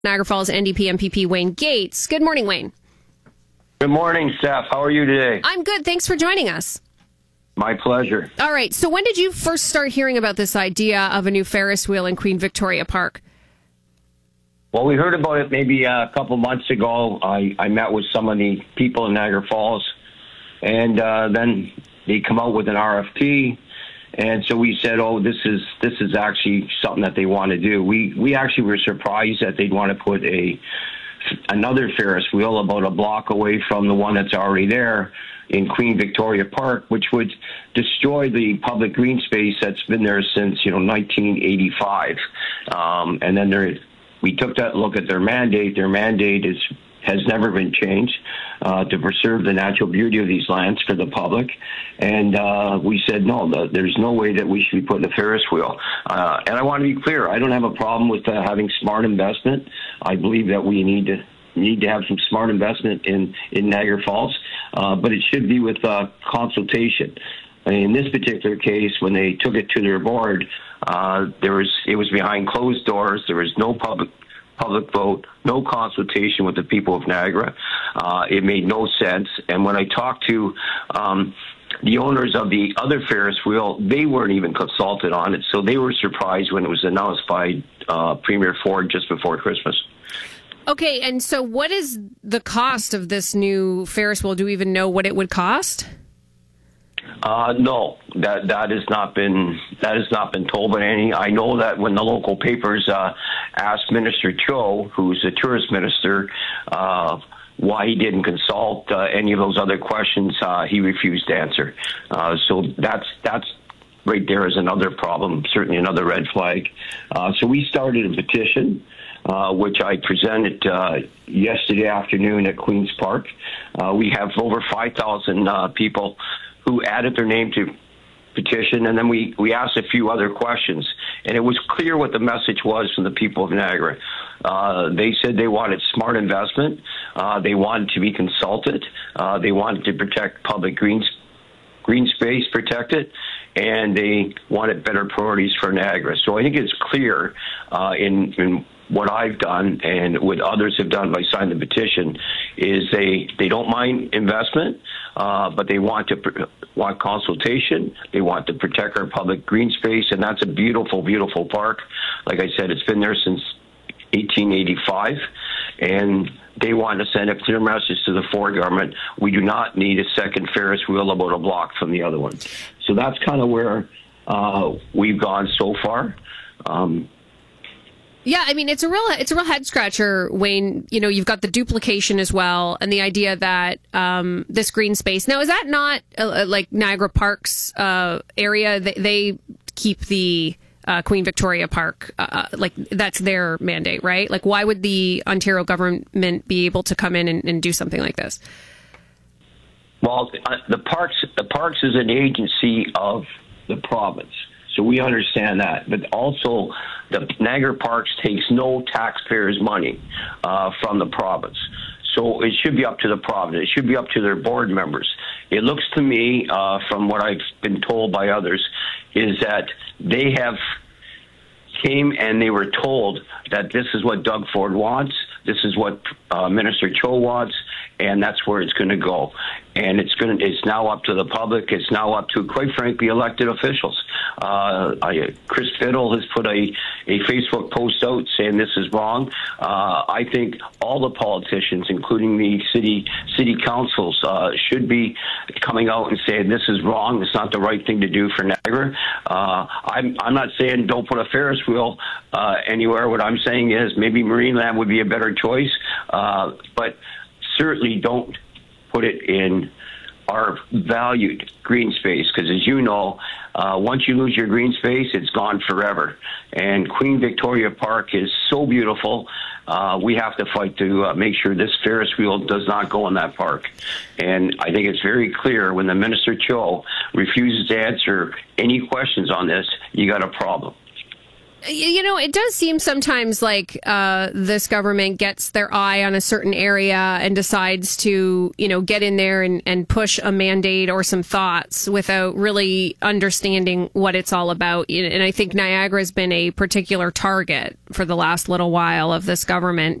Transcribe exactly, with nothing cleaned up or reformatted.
Niagara Falls N D P M P P Wayne Gates. Good morning, Wayne. Good morning, Steph. How are you today? I'm good. Thanks for joining us. My pleasure. All right. So when did you first start hearing about this idea of a new Ferris wheel in Queen Victoria Park? Well, we heard about it maybe a couple months ago. I, I met with some of the people in Niagara Falls, and uh, then they come out with an R F P. And so we said, oh, this is this is actually something that they want to do. We we actually were surprised that they'd want to put a another Ferris wheel about a block away from the one that's already there in Queen Victoria Park, which would destroy the public green space that's been there since, you know, nineteen eighty-five. Um, and then there, we took that look at their mandate. Their mandate is has never been changed uh, to preserve the natural beauty of these lands for the public. And uh, we said, no, the, there's no way that we should be putting a Ferris wheel. Uh, and I want to be clear, I don't have a problem with uh, having smart investment. I believe that we need to need to have some smart investment in, in Niagara Falls, uh, but it should be with uh, consultation. In this particular case, when they took it to their board, uh, there was it was behind closed doors. There was no public public vote, no consultation with the people of Niagara. Uh, it made no sense. And when I talked to um, the owners of the other Ferris wheel, they weren't even consulted on it. So they were surprised when it was announced by uh, Premier Ford just before Christmas. Okay, and so what is the cost of this new Ferris wheel? Do we even know what it would cost? Uh, no, that that has not been that has not been told by any. I know that when the local papers uh, asked Minister Cho, who's the tourist minister, uh, why he didn't consult uh, any of those other questions, uh, he refused to answer. Uh, so that's that's right there is another problem, certainly another red flag. Uh, so we started a petition, uh, which I presented uh, yesterday afternoon at Queen's Park. Uh, we have over five thousand uh, people who added their name to petition, and then we, we asked a few other questions. And it was clear what the message was from the people of Niagara. Uh, they said they wanted smart investment. Uh, they wanted to be consulted. Uh, they wanted to protect public green, green space, protect it, and they wanted better priorities for Niagara. So I think it's clear uh, in, in what I've done and what others have done by signing the petition is they, they don't mind investment, uh, but they want to pr- want consultation. They want to protect our public green space, and that's a beautiful, beautiful park. Like I said, it's been there since eighteen eighty-five, and they want to send a clear message to the Ford government. We do not need a second Ferris wheel about a block from the other one. So that's kind of where uh, we've gone so far. Um, Yeah, I mean, it's a real it's a real head scratcher, Wayne. You know, you've got the duplication as well, and the idea that um, this green space. Now, is that not uh, like Niagara Park's uh, area? They, they keep the uh, Queen Victoria Park, uh, like that's their mandate, right? Like, why would the Ontario government be able to come in and, and do something like this? Well, uh, the parks the parks is an agency of the province. So we understand that. But also, the Niagara Parks takes no taxpayers' money uh, from the province. So it should be up to the province. It should be up to their board members. It looks to me, uh, from what I've been told by others, is that they have came and they were told that this is what Doug Ford wants, this is what uh, Minister Cho wants, and that's where it's going to go. And it's going to, it's now up to the public. It's now up to, quite frankly, elected officials. Uh, I, Chris Fiddle has put a, a Facebook post out saying this is wrong. Uh, I think all the politicians, including the city city councils, uh, should be coming out and saying this is wrong. It's not the right thing to do for Niagara. Uh, I'm I'm not saying don't put a Ferris wheel uh, anywhere. What I'm saying is maybe Marineland would be a better choice, uh, but certainly don't put it in our valued green space, because as you know, uh, once you lose your green space, it's gone forever. And Queen Victoria Park is so beautiful. Uh, we have to fight to uh, make sure this Ferris wheel does not go in that park. And I think it's very clear when the Minister Cho refuses to answer any questions on this, you got a problem. You know, it does seem sometimes like uh, this government gets their eye on a certain area and decides to, you know, get in there and, and push a mandate or some thoughts without really understanding what it's all about. And I think Niagara has been a particular target for the last little while of this government.